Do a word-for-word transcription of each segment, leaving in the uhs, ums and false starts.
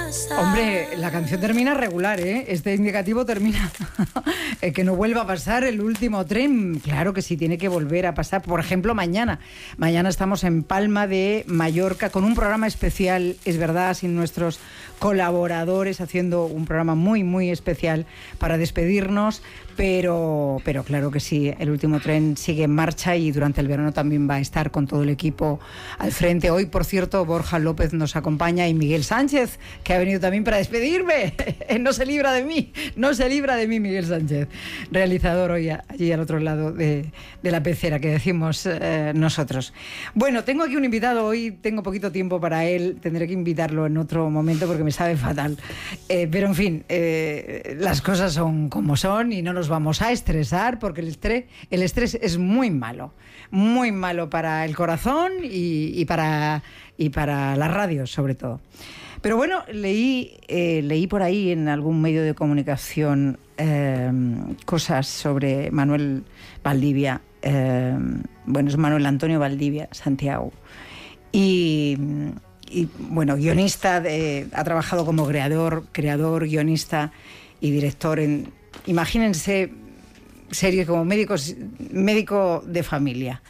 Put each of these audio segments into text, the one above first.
pasar. Hombre, la canción termina regular, ¿eh? Este indicativo termina que no vuelva a pasar el último tren. Claro que sí, tiene que volver a pasar. Por ejemplo, mañana. Mañana estamos en Palma de Mallorca con un programa especial, es verdad, sin nuestros colaboradores, haciendo un programa muy, muy especial para despedirnos. Pero, pero claro que sí, el último tren sigue en marcha y durante el verano también va a estar con todo el equipo al frente. Hoy, por cierto, Borja López nos acompaña y Miguel Sánchez, que ha venido también para despedirme. No se libra de mí, no se libra de mí Miguel Sánchez, realizador hoy allí al otro lado de, de la pecera, que decimos eh, nosotros. Bueno, tengo aquí un invitado, hoy tengo poquito tiempo para él, tendré que invitarlo en otro momento porque me sabe fatal. Eh, pero en fin, eh, las cosas son como son y no nos vamos a estresar porque el estrés, el estrés es muy malo, muy malo para el corazón y, y, para, y para la radio sobre todo. Pero bueno, leí, eh, leí por ahí en algún medio de comunicación eh, cosas sobre Manuel Valdivia, eh, bueno, es Manuel Antonio Valdivia Santiago, y, y bueno, guionista, de, ha trabajado como creador, creador, guionista y director en... Imagínense series como médicos, médico de familia.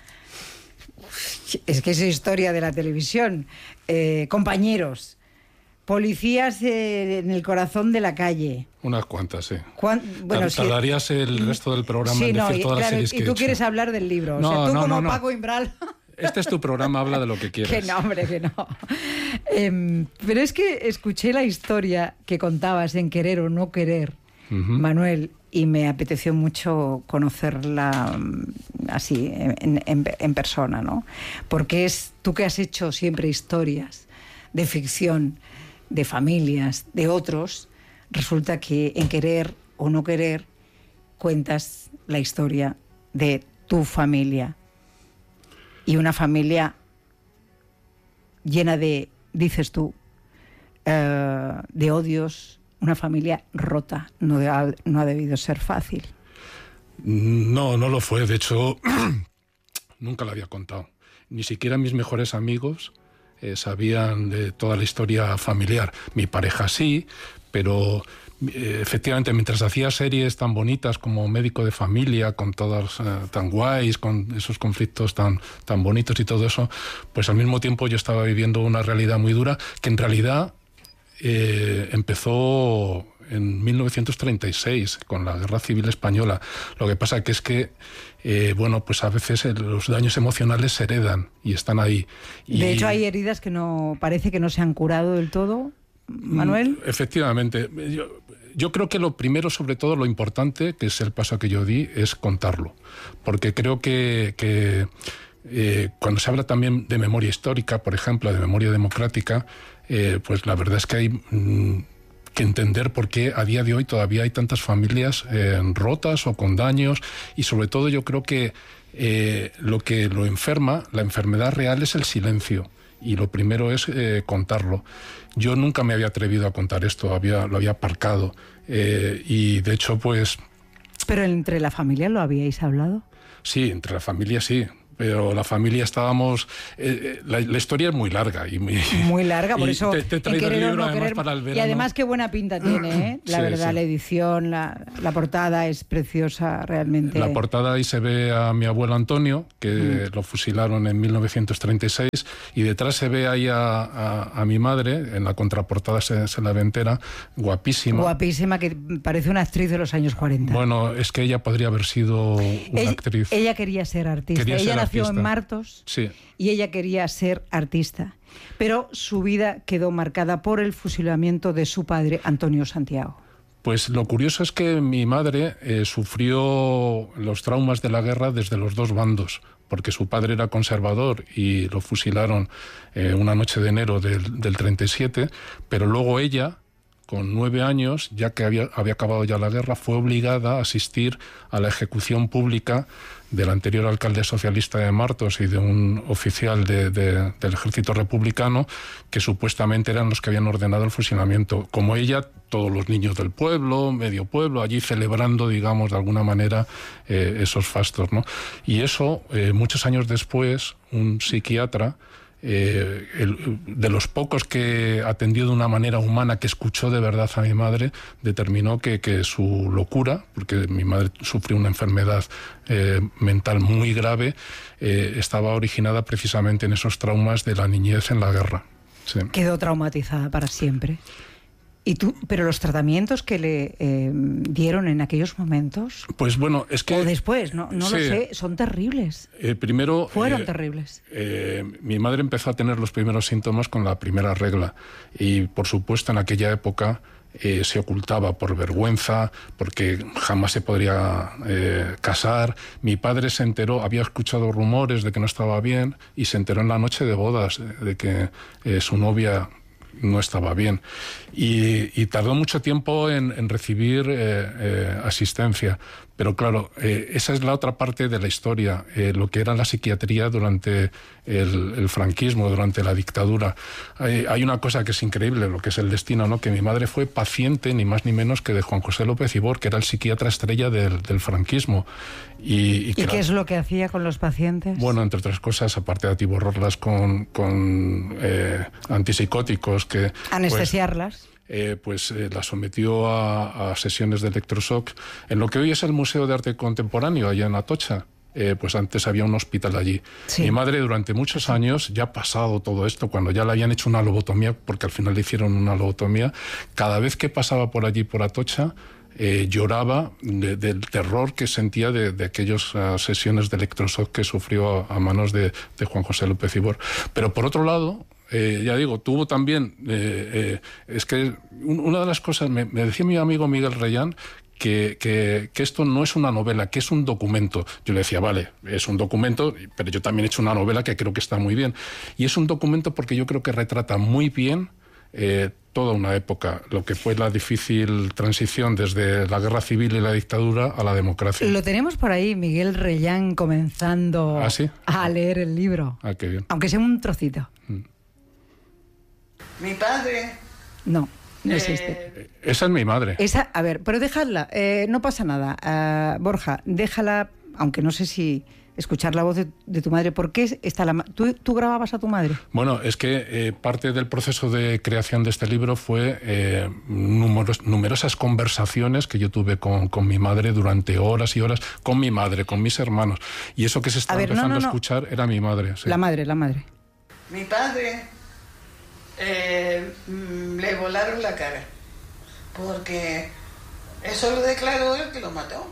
Es que es historia de la televisión. Eh, compañeros, policías eh, en el corazón de la calle. Unas cuantas, sí. ¿Cuán, bueno, Tardarías sí, el resto del programa sí, en no, decir y, todas claro, las series que y he tú hecho. quieres hablar del libro. No, o sea, tú no, como no, no. Paco Imbral... Este es tu programa, habla de lo que quieras. Que no, hombre, que no. Eh, pero es que escuché la historia que contabas en Querer o no querer, uh-huh. Manuel, y me apeteció mucho conocerla así, en, en, en persona, ¿no? Porque es tú que has hecho siempre historias de ficción, de familias, de otros, resulta que en Querer o no querer cuentas la historia de tu familia. Y una familia llena de, dices tú, eh, de odios, una familia rota. No, de, no ha debido ser fácil. No, no lo fue. De hecho, nunca lo había contado. Ni siquiera mis mejores amigos eh, sabían de toda la historia familiar. Mi pareja sí, pero... Efectivamente, mientras hacía series tan bonitas como Médico de Familia, con todas eh, tan guays, con esos conflictos tan, tan bonitos y todo eso, pues al mismo tiempo yo estaba viviendo una realidad muy dura que en realidad eh, empezó en mil novecientos treinta y seis con la Guerra Civil Española. Lo que pasa que es que eh, bueno, pues a veces los daños emocionales se heredan y están ahí. Y, de hecho, hay heridas que no parece que no se han curado del todo, Manuel. Efectivamente. Yo, Yo creo que lo primero, sobre todo, lo importante, que es el paso que yo di, es contarlo. Porque creo que, que eh, cuando se habla también de memoria histórica, por ejemplo, de memoria democrática, eh, pues la verdad es que hay mmm, que entender por qué a día de hoy todavía hay tantas familias eh, rotas o con daños. Y sobre todo yo creo que eh, lo que lo enferma, la enfermedad real, es el silencio. Y lo primero es eh, contarlo. Yo nunca me había atrevido a contar esto, había, lo había aparcado. Eh, y de hecho, pues... ¿Pero entre la familia lo habíais hablado? Sí, entre la familia sí. Pero la familia estábamos... Eh, la, la historia es muy larga. Y muy, muy larga, por y eso... Te, te he traído el libro no además para el verano. Y además qué buena pinta tiene, ¿eh? La sí, verdad, sí. La edición, la, la portada es preciosa, realmente. La portada ahí se ve a mi abuelo Antonio, que mm. lo fusilaron en mil novecientos treinta y seis, y detrás se ve ahí a, a, a mi madre, en la contraportada se, se la ve entera, guapísima. Guapísima, que parece una actriz de los años cuarenta. Bueno, es que ella podría haber sido una ella, actriz. Ella quería ser artista. Quería ella ser nació artista. en Martos, sí. Y ella quería ser artista. Pero su vida quedó marcada por el fusilamiento de su padre, Antonio Santiago. Pues lo curioso es que mi madre eh, sufrió los traumas de la guerra desde los dos bandos, porque su padre era conservador y lo fusilaron eh, una noche de enero del, del treinta y siete, pero luego ella, con nueve años, ya que había, había acabado ya la guerra, fue obligada a asistir a la ejecución pública del anterior alcalde socialista de Martos y de un oficial de, de, del ejército republicano que supuestamente eran los que habían ordenado el fusilamiento. Como ella, todos los niños del pueblo, medio pueblo, allí celebrando, digamos, de alguna manera eh, esos fastos, ¿no? Y eso, eh, muchos años después, un psiquiatra eh, el, de los pocos que atendió de una manera humana, que escuchó de verdad a mi madre, determinó que, que su locura, porque mi madre sufrió una enfermedad eh, mental muy grave, eh, estaba originada precisamente en esos traumas de la niñez en la guerra. Sí. Quedó traumatizada para siempre. ¿Y tú, pero los tratamientos que le eh, dieron en aquellos momentos? Pues bueno, es que... O después, no, no sí, lo sé, son terribles. Eh, primero... Fueron eh, terribles. Eh, mi madre empezó a tener los primeros síntomas con la primera regla y, por supuesto, en aquella época eh, se ocultaba por vergüenza, porque jamás se podría eh, casar. Mi padre se enteró, había escuchado rumores de que no estaba bien y se enteró en la noche de bodas de que eh, su novia no estaba bien, y, y tardó mucho tiempo en, en recibir eh, eh, asistencia. Pero claro, eh, esa es la otra parte de la historia, eh, lo que era la psiquiatría durante el, el franquismo, durante la dictadura. Hay, hay una cosa que es increíble, lo que es el destino, ¿no? Que mi madre fue paciente, ni más ni menos que de Juan José López Ibor, que era el psiquiatra estrella del, del franquismo. ¿Y, y, ¿Y qué era, es lo que hacía con los pacientes? Bueno, entre otras cosas, aparte de atiborrarlas con, con eh, antipsicóticos, que... Anestesiarlas. Pues, Eh, pues eh, la sometió a, a sesiones de electroshock en lo que hoy es el Museo de Arte Contemporáneo, allá en Atocha. Eh, pues antes había un hospital allí. Sí. Mi madre durante muchos años, ya pasado todo esto, cuando ya le habían hecho una lobotomía, porque al final le hicieron una lobotomía, cada vez que pasaba por allí, por Atocha, eh, lloraba de, del terror que sentía de, de aquellas uh, sesiones de electroshock que sufrió a, a manos de, de Juan José López Ibor. Pero por otro lado... Eh, ya digo, tuvo también, eh, eh, es que una de las cosas, me, me decía mi amigo Miguel Reyán, que, que, que esto no es una novela, que es un documento. Yo le decía, vale, es un documento, pero yo también he hecho una novela que creo que está muy bien. Y es un documento porque yo creo que retrata muy bien eh, toda una época, lo que fue la difícil transición desde la guerra civil y la dictadura a la democracia. Lo tenemos por ahí, Miguel Reyán, comenzando ¿Ah, sí? a leer el libro. Ah, qué bien. Aunque sea un trocito. Mm. Mi padre... No, no eh, existe. Esa es mi madre. Esa, a ver, pero dejadla, eh, no pasa nada. Uh, Borja, déjala, aunque no sé si escuchar la voz de, de tu madre. ¿Por qué está la ¿Tú, ¿Tú grababas a tu madre? Bueno, es que eh, parte del proceso de creación de este libro fue eh, numeros, numerosas conversaciones que yo tuve con, con mi madre durante horas y horas, con mi madre, con mis hermanos. Y eso que se estaba ver, empezando no, no, no. a escuchar era mi madre. Sí. La madre, la madre. Mi padre... Eh, le volaron la cara porque eso lo declaró él que lo mató,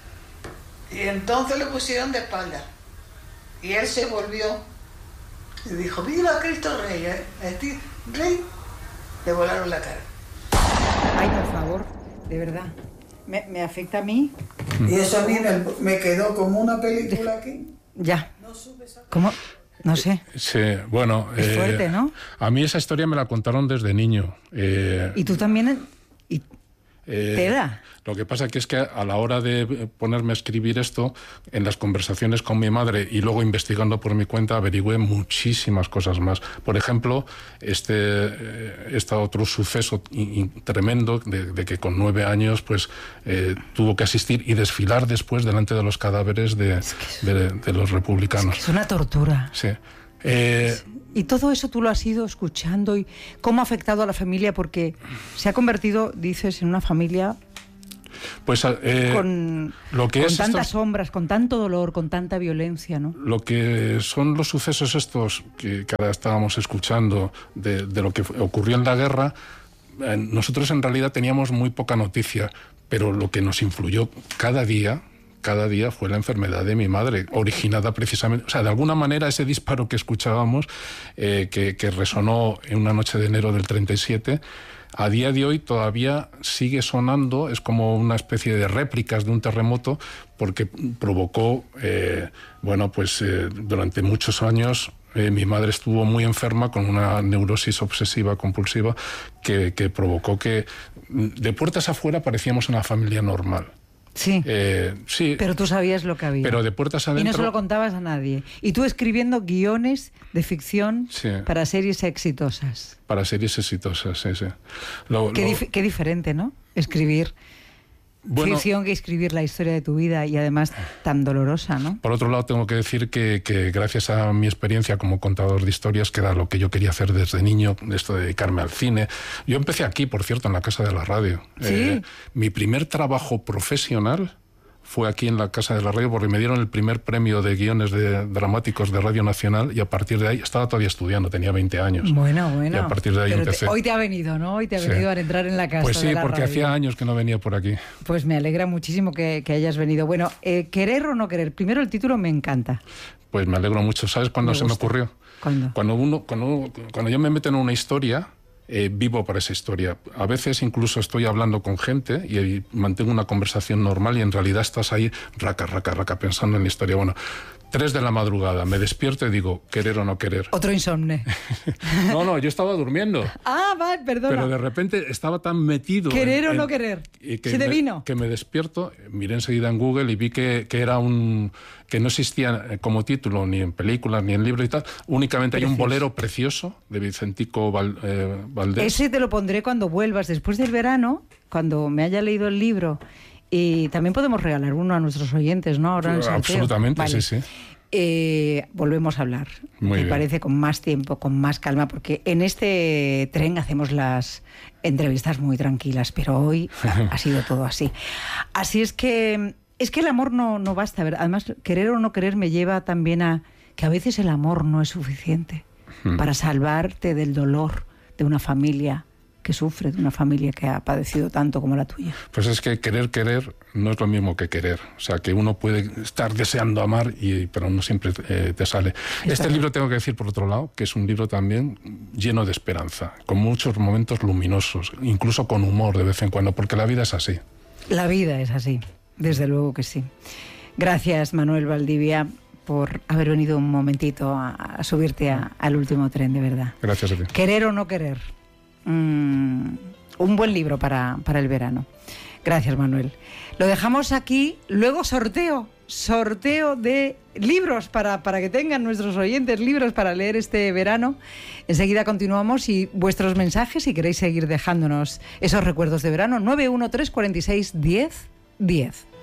y entonces lo pusieron de espalda y él se volvió y dijo: viva Cristo Rey, ¿eh? Este Rey. Le volaron la cara. Ay, por favor, de verdad, me, me afecta a mí. Y eso a mí me, me quedó como una película aquí. Ya. ¿Cómo? No sé. Sí, bueno... Es fuerte, eh, ¿no? A mí esa historia me la contaron desde niño. Eh, ¿Y tú también? ¿Y eh, te da? Lo que pasa que es que a la hora de ponerme a escribir esto, en las conversaciones con mi madre y luego investigando por mi cuenta, averigüé muchísimas cosas más. Por ejemplo, este, este otro suceso tremendo de, de que con nueve años pues eh, tuvo que asistir y desfilar después delante de los cadáveres de, es que es, de, de los republicanos. Es, que es una tortura. Sí. Eh, y todo eso tú lo has ido escuchando, y cómo ha afectado a la familia, porque se ha convertido, dices, en una familia... Pues eh, con, lo que con es tantas estos, sombras, con tanto dolor, con tanta violencia, ¿no? Lo que son los sucesos estos que, que ahora estábamos escuchando de, de lo que ocurrió en la guerra, eh, nosotros en realidad teníamos muy poca noticia, pero lo que nos influyó cada día, cada día fue la enfermedad de mi madre, originada precisamente, o sea, de alguna manera ese disparo que escuchábamos, eh, que, que resonó en una noche de enero del treinta y siete, a día de hoy todavía sigue sonando, es como una especie de réplicas de un terremoto, porque provocó, eh, bueno, pues eh, durante muchos años eh, mi madre estuvo muy enferma con una neurosis obsesiva compulsiva que, que provocó que de puertas afuera parecíamos una familia normal. Sí. Eh, sí. Pero tú sabías lo que había. Pero de puertas adentro... Y no se lo contabas a nadie. Y tú escribiendo guiones de ficción, sí, para series exitosas. Para series exitosas, sí, sí. Lo, qué, lo... dif qué diferente, ¿no? Escribir Bueno, ficción que escribir la historia de tu vida y además tan dolorosa, ¿no? Por otro lado, tengo que decir que, que gracias a mi experiencia como contador de historias, que era lo que yo quería hacer desde niño, esto de dedicarme al cine. Yo empecé aquí, por cierto, en la Casa de la Radio. ¿Sí? Eh, mi primer trabajo profesional fue aquí en la Casa de la Radio porque me dieron el primer premio de guiones de, dramáticos de Radio Nacional y a partir de ahí, estaba todavía estudiando, tenía veinte años. Bueno, bueno. Y a partir de ahí Pero empecé. Te, hoy te ha venido, ¿no? Hoy te ha Sí. venido a entrar en la Casa Pues sí, de la porque Radio. hacía años que no venía por aquí. Pues me alegra muchísimo que, que hayas venido. Bueno, eh, ¿querer o no querer? Primero el título me encanta. Pues me alegro mucho. ¿Sabes cuándo Me se gusta. me ocurrió? ¿Cuándo? Cuando, uno, cuando, cuando yo me meto en una historia, eh, vivo para esa historia. A veces incluso estoy hablando con gente y, y mantengo una conversación normal y en realidad estás ahí raca, raca, raca, pensando en la historia. Bueno, tres de la madrugada, me despierto y digo, querer o no querer. Otro insomne. No, no, yo estaba durmiendo. Ah, vale, perdona. Pero de repente estaba tan metido... ¿Querer en, o no en, querer? y que ¿Se te me, vino? Que me despierto, miré enseguida en Google y vi que, que era un... que no existía como título ni en películas ni en libros y tal. Únicamente Precioso. hay un bolero precioso de Vicentico Val, eh, Valdés. Ese te lo pondré cuando vuelvas, después del verano, cuando me haya leído el libro. Y también podemos regalar uno a nuestros oyentes, ¿no? Ahora en el sorteo. Absolutamente, Vale. sí, sí. Eh, volvemos a hablar, Muy me bien. parece, con más tiempo, con más calma, porque en este tren hacemos las entrevistas muy tranquilas, pero hoy ha, ha sido todo así. Así es que es que el amor no, no basta, ¿verdad? Además, querer o no querer me lleva también a que a veces el amor no es suficiente Hmm. para salvarte del dolor de una familia que sufre, de una familia que ha padecido tanto como la tuya. Pues es que querer, querer no es lo mismo que querer. O sea, que uno puede estar deseando amar, y, pero no siempre eh, te sale. Está Este bien. libro, tengo que decir por otro lado, que es un libro también lleno de esperanza, con muchos momentos luminosos, incluso con humor de vez en cuando, porque la vida es así. La vida es así, desde luego que sí. Gracias, Manuel Valdivia, por haber venido un momentito a, a subirte a- al último tren, de verdad. Gracias a ti. Querer o no querer. Mm, un buen libro para, para el verano. Gracias, Manuel. Lo dejamos aquí, luego sorteo, sorteo de libros para, para que tengan nuestros oyentes libros para leer este verano. Enseguida continuamos y vuestros mensajes, si queréis seguir dejándonos esos recuerdos de verano, nueve uno tres, cuarenta y seis, diez, diez.